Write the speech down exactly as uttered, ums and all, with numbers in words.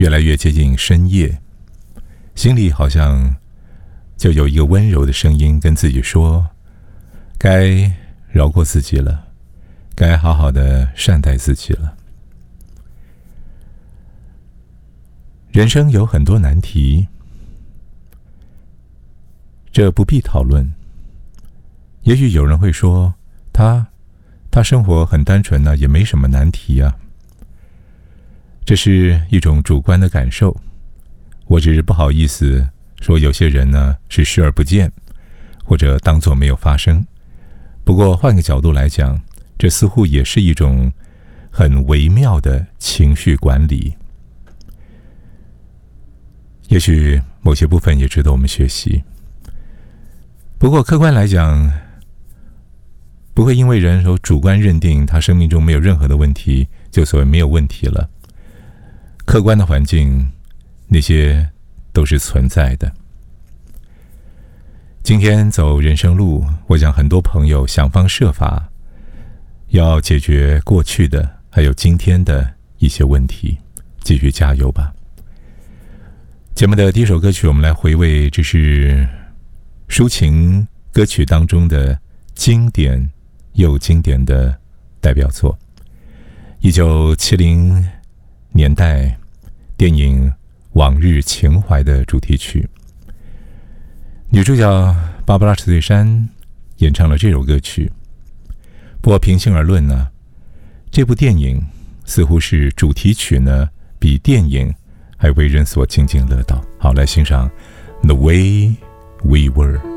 越来越接近深夜，心里好像就有一个温柔的声音跟自己说，该饶过自己了，该好好的善待自己了。人生有很多难题，这不必讨论。也许有人会说，他他生活很单纯呢，也没什么难题啊。这是一种主观的感受，我只是不好意思说有些人呢是视而不见，或者当作没有发生。不过换个角度来讲，这似乎也是一种很微妙的情绪管理。也许某些部分也值得我们学习。不过客观来讲，不会因为人说主观认定他生命中没有任何的问题，就所谓没有问题了。客观的环境，那些都是存在的。今天走人生路，我想很多朋友想方设法要解决过去的还有今天的一些问题，继续加油吧。节目的第一首歌曲，我们来回味，这是抒情歌曲当中的经典又经典的代表作，一九七零年代电影《往日情怀》的主题曲。女主角芭芭拉·史翠珊演唱了这首歌曲。不过平心而论呢，这部电影似乎是主题曲呢比电影还为人所津津乐道。好，来欣赏《The Way We Were》。